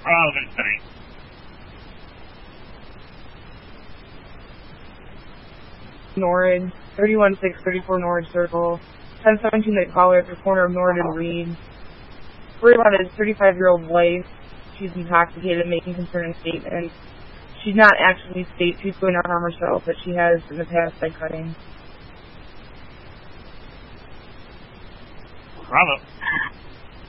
Providence City. Norridge, 31634 Norridge Circle, 1017 the caller at the corner of Norridge and Reed. Worried about his 35-year-old wife. She's intoxicated, making concerning statements. She's not actually state she's going to harm herself, but she has in the past by cutting. Bravo.